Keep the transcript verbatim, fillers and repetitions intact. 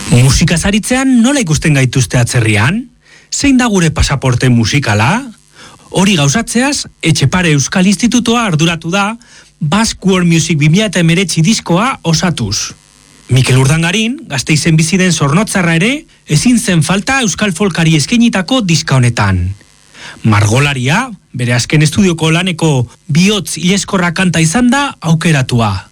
Musika zaritzean nola ikusten gaituzte atzerrian? Zein da gure pasaporte musikala? Hori gauzatzeaz, Etxepare Euskal Institutoa arduratu da Basque World Music bi mila hemeretzi diskoa osatuz. Mikel Urdangarin, Gasteizen bizi den zornotzarra ere, ezin zen falta euskal folkari eskainitako diska honetan. Margolaria, bere azken estudioko laneko bihotz ileskorra kanta izan da aukeratua.